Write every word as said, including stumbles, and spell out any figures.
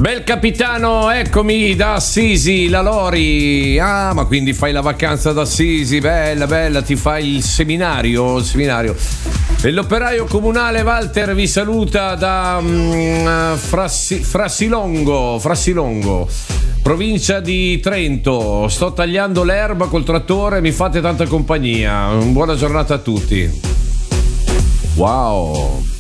Bel capitano, eccomi da Assisi, la Lori. Ah, ma quindi fai la vacanza da Assisi, bella, bella, ti fai il seminario, il seminario. E l'operaio comunale Walter vi saluta da um, Frassi, Frassilongo, Frassilongo, provincia di Trento. Sto tagliando l'erba col trattore, mi fate tanta compagnia. Buona giornata a tutti. Wow.